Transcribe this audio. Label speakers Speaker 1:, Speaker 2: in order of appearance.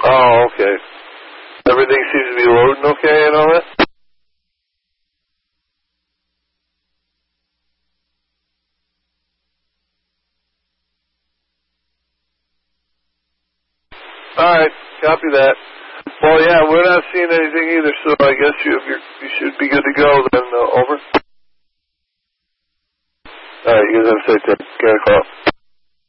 Speaker 1: Oh, okay. Everything seems to be loading okay and all that? Alright, copy that. Well, yeah, we're not seeing anything either, so I guess you should be good to go then, over. Alright, you guys have a safe day. Get a call.